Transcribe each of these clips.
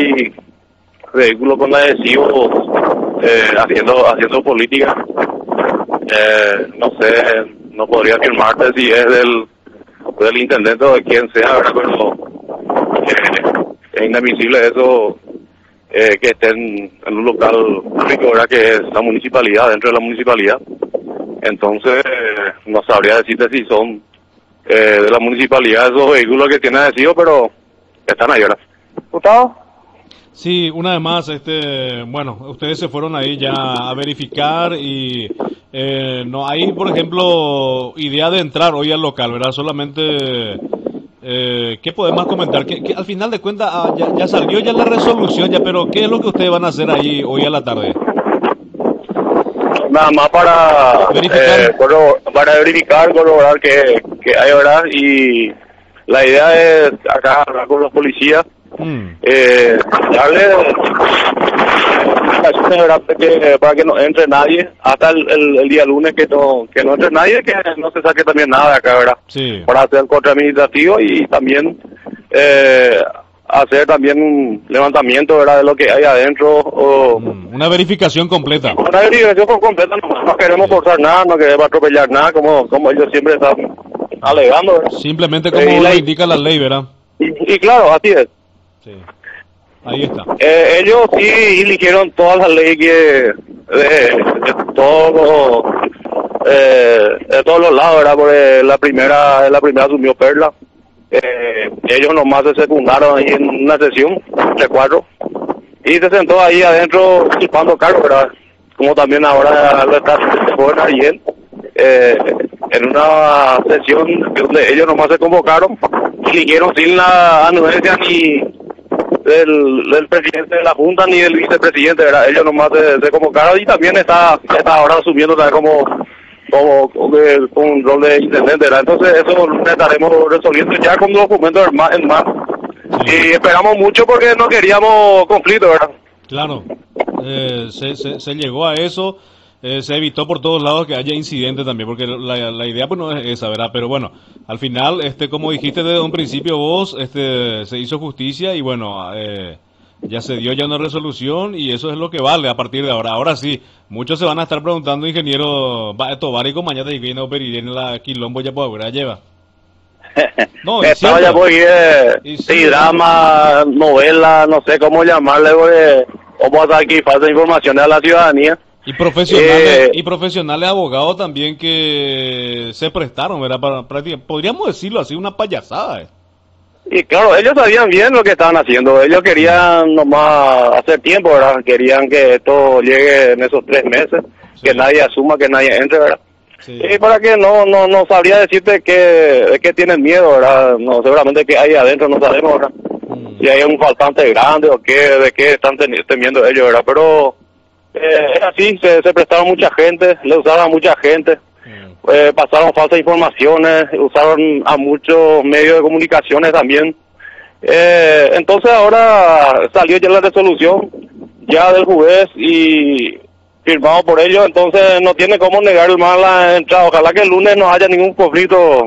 hay vehículos con adhesivos haciendo política. No sé, no podría afirmarte si es del intendente o de quien sea, ¿verdad? Pero es inadmisible eso, que estén en un local público, ¿verdad? Que es la municipalidad, dentro de la municipalidad. Entonces, no sabría decirte si son de la municipalidad esos vehículos que tienen adhesivos, pero están ahí, ¿verdad? ¿Gustavo? Sí, una vez más, bueno, ustedes se fueron ahí ya a verificar y no hay, por ejemplo, idea de entrar hoy al local, ¿verdad? Solamente, ¿qué podemos comentar? Que al final de cuentas ya salió ya la resolución, ya, pero ¿qué es lo que ustedes van a hacer ahí hoy a la tarde? Nada más para verificar, corroborar que hay, ¿verdad? Y la idea es acá hablar con los policías, darle para que no entre nadie hasta el día lunes, que no entre nadie, que no se saque también nada de acá, ¿verdad? Sí. Para hacer el control administrativo y también hacer también un levantamiento, ¿verdad? De lo que hay adentro. Una verificación completa. Una verificación completa, no queremos forzar nada, no queremos atropellar nada, como ellos siempre están alegando, ¿verdad? Simplemente como lo indica la ley, ¿verdad? Y claro, así es. Sí. Ahí está. Ellos sí eligieron todas las leyes de todos los lados, ¿verdad? Porque la primera asumió Perla. Ellos nomás se secundaron ahí en una sesión de 4 y se sentó ahí adentro chupando cargo, ¿verdad? Como también ahora lo está haciendo Ariel, en una sesión donde ellos nomás se convocaron y eligieron sin la anuencia ni del presidente de la Junta ni del vicepresidente, ¿verdad? Ellos nomás se convocaron y también está ahora asumiendo también como un rol de intendente, ¿verdad? Entonces eso lo estaremos resolviendo ya con documentos en mano. Sí. Y esperamos mucho porque no queríamos conflicto, ¿verdad? Claro, se llegó a eso, se evitó por todos lados que haya incidentes también, porque la idea pues no es esa, ¿verdad? Pero bueno, al final, como dijiste desde un principio vos, se hizo justicia y bueno, ya se dio ya una resolución y eso es lo que vale a partir de ahora. Ahora sí, muchos se van a estar preguntando, ingeniero Tobarico, mañana y viene a operar en la quilombo ya por ahora lleva. No, estaba ya por sí, drama, novela, no sé cómo llamarle, porque vamos a dar aquí falta de información a la ciudadanía. Y profesionales abogados también que se prestaron, ¿verdad? Para podríamos decirlo así, una payasada. Y claro, ellos sabían bien lo que estaban haciendo. Ellos querían nomás hacer tiempo, ¿verdad? Querían que esto llegue en esos 3 meses, sí. Que nadie asuma, que nadie entre, ¿verdad? Sí. Y para que no sabría decirte que tienen miedo, ¿verdad? No, seguramente que hay adentro no sabemos, ¿verdad? Si hay un faltante grande o de qué están temiendo ellos, ¿verdad? Pero es así, se prestaron mucha gente, le usaron a mucha gente. Pasaron falsas informaciones, usaron a muchos medios de comunicaciones también. Entonces ahora salió ya la resolución ya del juez y firmado por ellos, entonces no tiene cómo negar más la entrada. Ojalá que el lunes no haya ningún conflicto.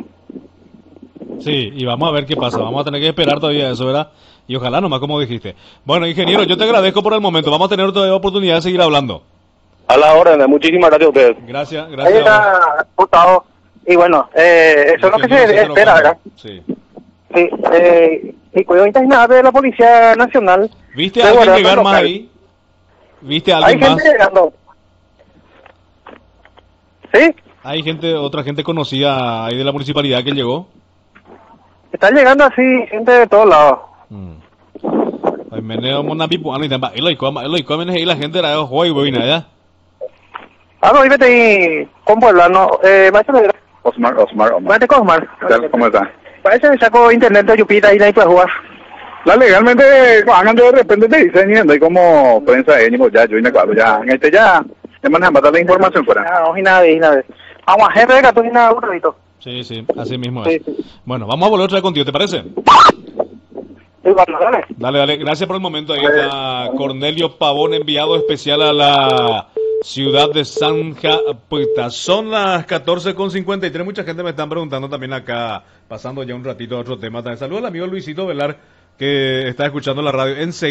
Sí, y vamos a ver qué pasa, vamos a tener que esperar todavía eso, ¿verdad? Y ojalá nomás como dijiste. Bueno, ingeniero, yo te agradezco por el momento, vamos a tener otra oportunidad de seguir hablando. A la orden, muchísimas gracias a ustedes. Gracias. Ahí está, Gustavo. Y bueno, eso es lo que se espera, ¿verdad? Sí. Sí, y cuidado internacional de la Policía Nacional. ¿Viste a alguien llegar más ahí? ¿Viste a alguien más? Hay gente llegando. ¿Sí? Hay otra gente conocida ahí de la municipalidad que llegó. Está llegando así gente de todos lados. Ay, meneo mona pipo ani tamba. Eloi come ahí la gente era hoy buena ya. No, vete ahí con Pueblano, maestro de Osmar. Maestro Osmar. ¿Cómo está? Parece que sacó internet de Yupita y nadie puede jugar. Legalmente, hagan de repente te dicen, y como prensa, ya, yo claro, ya me manejan para darle información fuera. No, y nada. Vamos a jefe de gato y nada, un ratito. Sí, así mismo es. Sí. Bueno, vamos a volver otra vez contigo, ¿te parece? Dale, gracias por el momento. Ahí está Cornelio Pavón, enviado especial a la ciudad de Zanja. Son las 14:53. Mucha gente me están preguntando también acá, pasando ya un ratito a otro tema. También saludo al amigo Luisito Velar, que está escuchando la radio.